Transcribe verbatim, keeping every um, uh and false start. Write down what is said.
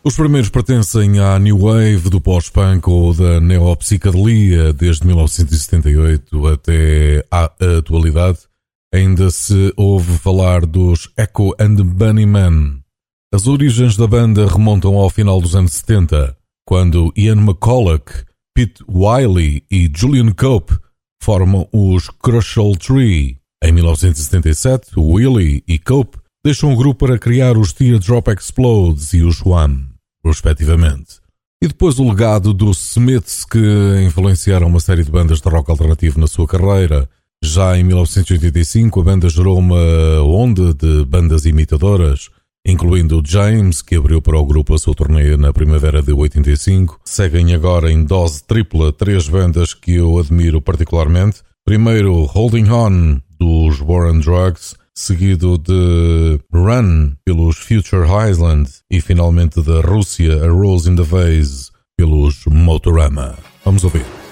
Os primeiros pertencem à New Wave do pós-punk ou da neopsicadelia desde mil novecentos e setenta e oito até à atualidade. Ainda se ouve falar dos Echo and the Bunnymen. As origens da banda remontam ao final dos anos setenta, quando Ian McCulloch, Pete Wiley e Julian Cope formam os Crucial Tree. Em mil novecentos e setenta e sete, Wiley e Cope deixam o grupo para criar os Teardrop Explodes e os Wham, respectivamente. E depois o legado dos Smiths, que influenciaram uma série de bandas de rock alternativo na sua carreira. Já em mil novecentos e oitenta e cinco, a banda gerou uma onda de bandas imitadoras, incluindo o James, que abriu para o grupo a sua turnê na primavera de oitenta e cinco. Seguem agora em dose tripla três bandas que eu admiro particularmente. Primeiro, Holding On, dos War on Drugs, seguido de Run, pelos Future Island, e finalmente da Rússia, A Rose in the Vase, pelos Motorama. Vamos ouvir.